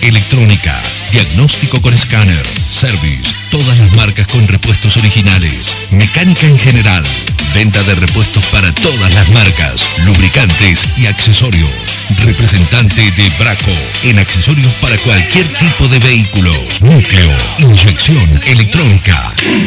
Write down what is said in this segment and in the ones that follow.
electrónica, diagnóstico con escáner, service, todas las marcas con repuestos originales, mecánica en general, venta de repuestos para todas las marcas, lubricantes y accesorios. Representante de Braco en accesorios para cualquier tipo de vehículos, núcleo, inyección electrónica.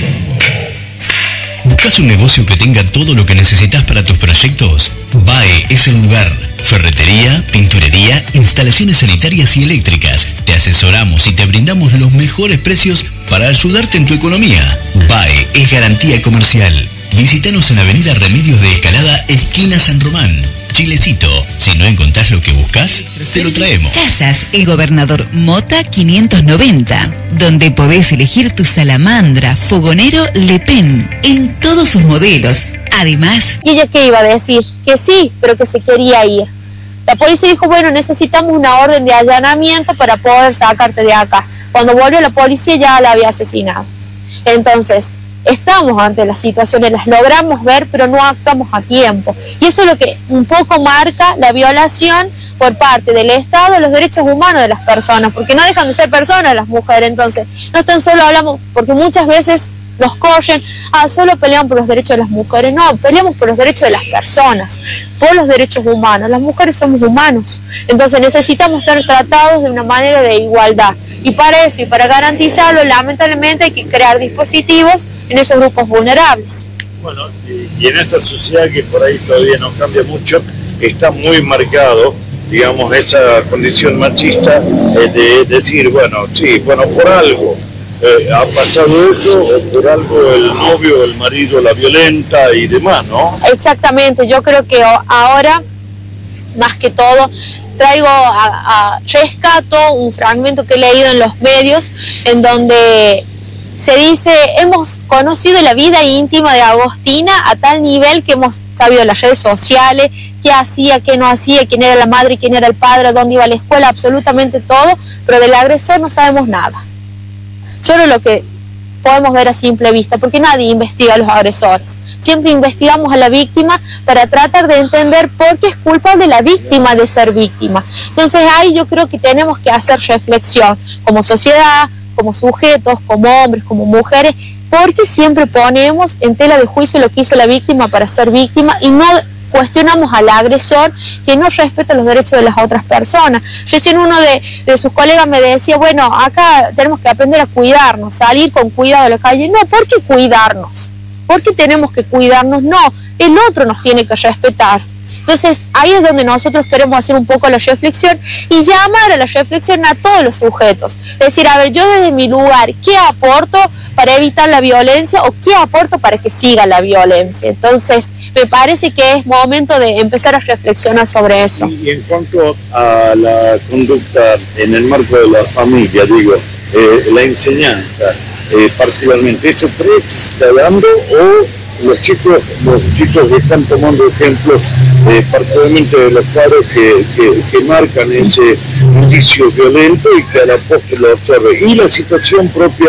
¿Buscas un negocio que tenga todo lo que necesitas para tus proyectos? BAE es el lugar. Ferretería, pinturería, instalaciones sanitarias y eléctricas. Te asesoramos y te brindamos los mejores precios para ayudarte en tu economía. BAE es garantía comercial. Visítanos en Avenida Remedios de Escalada, esquina San Román. Chilecito, si no encontrás lo que buscas, te lo traemos. Casas El Gobernador Mota 590, donde podés elegir tu salamandra, fogonero Le Pen, en todos sus modelos. Además... ¿Y ella qué iba a decir? Que sí, pero que se quería ir. La policía dijo, bueno, necesitamos una orden de allanamiento para poder sacarte de acá. Cuando volvió la policía ya la había asesinado. Entonces... estamos ante las situaciones, las logramos ver, pero no actuamos a tiempo. Y eso es lo que un poco marca la violación por parte del Estado de los derechos humanos de las personas, porque no dejan de ser personas las mujeres. Entonces, no tan solo hablamos, porque muchas veces nos corren, solo pelean por los derechos de las mujeres. No, peleamos por los derechos de las personas, por los derechos humanos. Las mujeres somos humanos, entonces necesitamos estar tratados de una manera de igualdad. Y para eso, y para garantizarlo, lamentablemente hay que crear dispositivos en esos grupos vulnerables. Bueno, y en esta sociedad que por ahí todavía no cambia mucho, está muy marcado, digamos, esa condición machista de decir, bueno, sí, bueno, por algo ha pasado eso, o por algo el novio, el marido la violenta y demás, ¿no? Exactamente, yo creo que ahora, más que todo, traigo rescato un fragmento que he leído en los medios, en donde se dice, hemos conocido la vida íntima de Agostina a tal nivel que hemos sabido las redes sociales, qué hacía, qué no hacía, quién era la madre, quién era el padre, dónde iba a la escuela, absolutamente todo, pero del agresor no sabemos nada. Solo lo que podemos ver a simple vista, porque nadie investiga a los agresores. Siempre investigamos a la víctima para tratar de entender por qué es culpable la víctima de ser víctima. Entonces ahí yo creo que tenemos que hacer reflexión como sociedad, como sujetos, como hombres, como mujeres, porque siempre ponemos en tela de juicio lo que hizo la víctima para ser víctima y no cuestionamos al agresor que no respeta los derechos de las otras personas. Recién uno de sus colegas me decía, bueno, acá tenemos que aprender a cuidarnos, salir con cuidado a la calle. No, ¿por qué cuidarnos? ¿Por qué tenemos que cuidarnos? No, el otro nos tiene que respetar. Entonces ahí es donde nosotros queremos hacer un poco la reflexión y llamar a la reflexión a todos los sujetos. Es decir, a ver, yo desde mi lugar, ¿qué aporto para evitar la violencia o qué aporto para que siga la violencia? Entonces me parece que es momento de empezar a reflexionar sobre eso. Y en cuanto a la conducta en el marco de la familia, digo, la enseñanza, particularmente, ¿eso cree que se está dando o los chicos están tomando ejemplos particularmente de los padres que marcan ese indicio violento y que a la postre lo observen? Y la situación propia